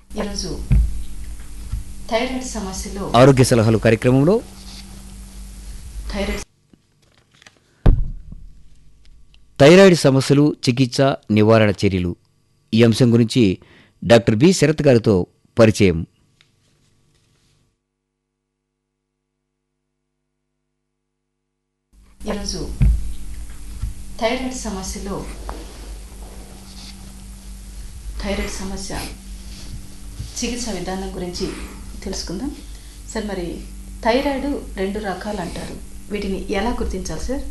ఈరోజు థైరాయిడ్ సమస్యలో ఆరోగ్య సలహాలు కార్యక్రమంలో థైరాయిడ్ థైరాయిడ్ సమస్యలు, చికిత్స, నివారణ చర్యలు ఈ అంశం గురించి డాక్టర్ బి శరత్ గారితో పరిచయం. ఈరోజు థైరాయిడ్ సమస్యలో థైరాయిడ్ సమస్య చికిత్స విధానం గురించి తెలుసుకుందాం. సార్, మరి థైరాయిడ్ 2 రకాలు అంటారు, వీటిని ఎలా గుర్తించాలి సార్?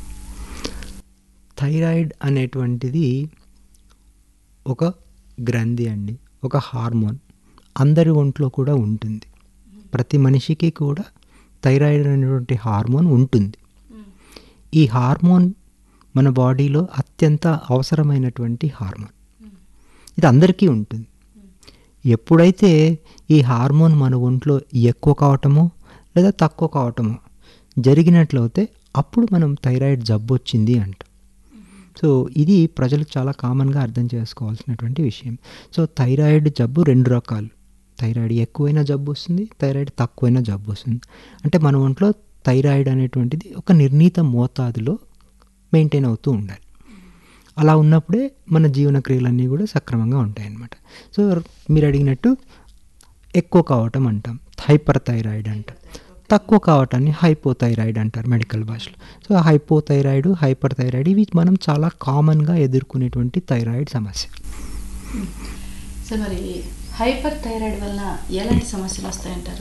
థైరాయిడ్ అనేటువంటిది ఒక గ్రంథి అండి, ఒక హార్మోన్. అందరి ఒంట్లో కూడా ఉంటుంది. ప్రతి మనిషికి కూడా థైరాయిడ్ అనేటువంటి హార్మోన్ ఉంటుంది. ఈ హార్మోన్ మన బాడీలో అత్యంత అవసరమైనటువంటి హార్మోన్. ఇది అందరికీ ఉంటుంది. ఎప్పుడైతే ఈ హార్మోన్ మన ఒంట్లో ఎక్కువ కావటమో లేదా తక్కువ కావటమో జరిగినట్లయితే అప్పుడు మనం థైరాయిడ్ జబ్బు వచ్చింది అంటాం. సో ఇది ప్రజలు చాలా కామన్గా అర్థం చేసుకోవాల్సినటువంటి విషయం. సో థైరాయిడ్ జబ్బు 2 రకాలు. థైరాయిడ్ ఎక్కువైన జబ్బు వస్తుంది, థైరాయిడ్ తక్కువైన జబ్బు వస్తుంది. అంటే మన ఒంట్లో థైరాయిడ్ అనేటువంటిది ఒక నిర్ణీత మోతాదులో మెయింటైన్ అవుతూ ఉండాలి. అలా ఉన్నప్పుడే మన జీవన క్రియలన్నీ కూడా సక్రమంగా ఉంటాయి అన్నమాట. సో మీరు అడిగినట్టు ఎక్కువ కావటం అంటాం, హైపర్ థైరాయిడ్ అంటాం. తక్కువ కావటాన్ని హైపోథైరాయిడ్ అంటారు మెడికల్ భాషలో. సో హైపోథైరాయిడ్, హైపర్ థైరాయిడ్ ఇవి మనం చాలా కామన్గా ఎదుర్కొనేటువంటి థైరాయిడ్ సమస్య. సార్, మరి హైపర్ థైరాయిడ్ వలన ఎలాంటి సమస్యలు వస్తాయంటారు?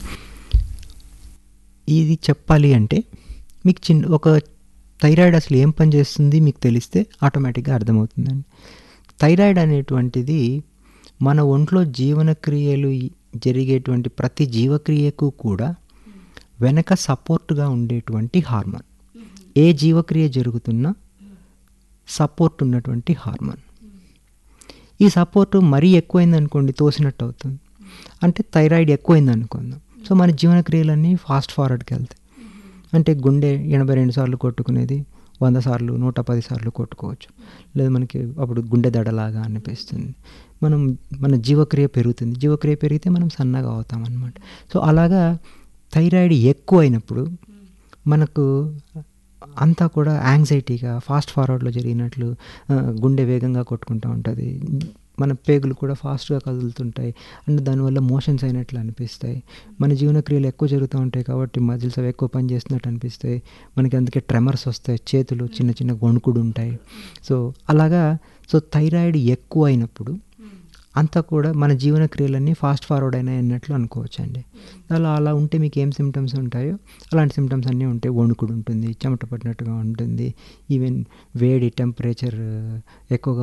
ఇది చెప్పాలి అంటే మీకు ఒక థైరాయిడ్ అసలు ఏం పని చేస్తుంది మీకు తెలిస్తే ఆటోమేటిక్గా అర్థమవుతుందండి. థైరాయిడ్ అనేటువంటిది మన ఒంట్లో జీవనక్రియలు జరిగేటువంటి ప్రతి జీవక్రియకు కూడా వెనక సపోర్ట్గా ఉండేటువంటి హార్మోన్. ఏ జీవక్రియ జరుగుతున్నా సపోర్ట్ ఉన్నటువంటి హార్మోన్. ఈ సపోర్టు మరీ ఎక్కువైంది అనుకోండి, తోసినట్టు అవుతుంది. అంటే థైరాయిడ్ ఎక్కువైంది అనుకుందాం. సో మన జీవనక్రియలన్నీ ఫాస్ట్ ఫార్వర్డ్కి వెళ్తాయి. అంటే గుండె 82 సార్లు కొట్టుకునేది 100 సార్లు 110 సార్లు కొట్టుకోవచ్చు. లేదా మనకి అప్పుడు గుండె దడలాగా అనిపిస్తుంది. మన జీవక్రియ పెరుగుతుంది. జీవక్రియ పెరిగితే మనం సన్నగా అవుతాం అన్నమాట. సో అలాగా థైరాయిడ్ ఎక్కువైనప్పుడు మనకు అంతా కూడా యాంగ్జైటీగా ఫాస్ట్ ఫార్వర్డ్లో జరిగినట్లు గుండె వేగంగా కొట్టుకుంటూ ఉంటుంది. మన పేగులు కూడా ఫాస్ట్గా కదులుతుంటాయి. అండ్ దానివల్ల మోషన్స్ అయినట్లు అనిపిస్తాయి. మన జీవనక్రియలు ఎక్కువ జరుగుతూ ఉంటాయి కాబట్టి మజిల్స్ అవి ఎక్కువ పని చేస్తున్నట్టు అనిపిస్తాయి. మనకి అందుకే ట్రెమర్స్ వస్తాయి, చేతులు చిన్న చిన్న గొణుకుడు ఉంటాయి. సో అలాగా థైరాయిడ్ ఎక్కువ అయినప్పుడు అంతా కూడా మన జీవనక్రియలన్నీ ఫాస్ట్ ఫార్వర్డ్ అయినాయి అన్నట్లు అనుకోవచ్చు అండి. అలా ఉంటే మీకు ఏం సిమ్టమ్స్ ఉంటాయో అలాంటి సిమ్టమ్స్ అన్నీ ఉంటాయి. వణుకుడు ఉంటుంది, చెమట పట్టినట్టుగా ఉంటుంది, ఈవెన్ వేడి టెంపరేచర్ ఎక్కువగా